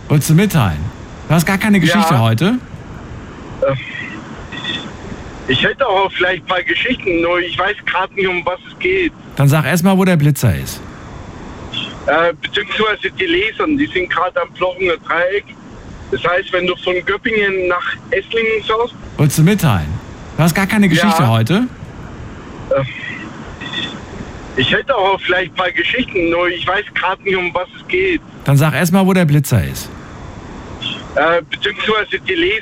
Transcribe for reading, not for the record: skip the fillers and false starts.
Wolltest du mitteilen? Du hast gar keine Geschichte Ja. heute? Ich hätte auch vielleicht ein paar Geschichten, nur ich weiß gerade nicht, um was es geht. Dann sag erst mal, wo der Blitzer ist. Beziehungsweise die Lesern, die sind gerade am Blochener Dreieck. Das heißt, wenn du von Göppingen nach Esslingen schaust, Wolltest du mitteilen? Du hast gar keine Geschichte Ja. heute? ich hätte auch vielleicht ein paar Geschichten, nur ich weiß gerade nicht, um was es geht. Dann sag erst mal, wo der Blitzer ist. Beziehungsweise die Leser.